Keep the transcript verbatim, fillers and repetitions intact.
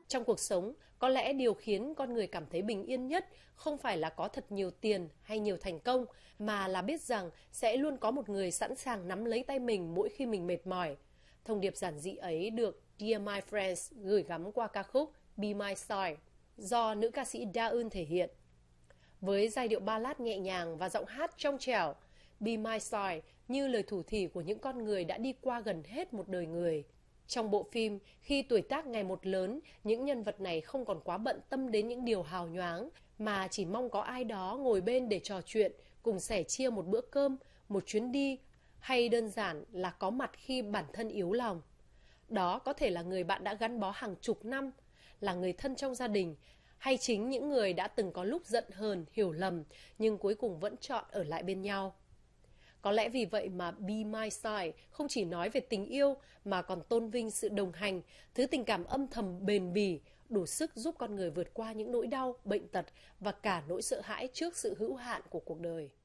Trong cuộc sống, có lẽ điều khiến con người cảm thấy bình yên nhất không phải là có thật nhiều tiền hay nhiều thành công, mà là biết rằng sẽ luôn có một người sẵn sàng nắm lấy tay mình mỗi khi mình mệt mỏi. Thông điệp giản dị ấy được Dear My Friends gửi gắm qua ca khúc Be My Star do nữ ca sĩ Da Eun thể hiện. Với giai điệu ballad nhẹ nhàng và giọng hát trong trẻo, Be My Star như lời thủ thỉ của những con người đã đi qua gần hết một đời người. Trong bộ phim, khi tuổi tác ngày một lớn, những nhân vật này không còn quá bận tâm đến những điều hào nhoáng, mà chỉ mong có ai đó ngồi bên để trò chuyện, cùng sẻ chia một bữa cơm, một chuyến đi, hay đơn giản là có mặt khi bản thân yếu lòng. Đó có thể là người bạn đã gắn bó hàng chục năm, là người thân trong gia đình, hay chính những người đã từng có lúc giận hờn, hiểu lầm, nhưng cuối cùng vẫn chọn ở lại bên nhau. Có lẽ vì vậy mà Be My Side không chỉ nói về tình yêu mà còn tôn vinh sự đồng hành, thứ tình cảm âm thầm bền bỉ, đủ sức giúp con người vượt qua những nỗi đau, bệnh tật và cả nỗi sợ hãi trước sự hữu hạn của cuộc đời.